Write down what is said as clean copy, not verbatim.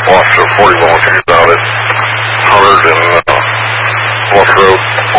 lost 40 volunteers out at 100 and Bluff Road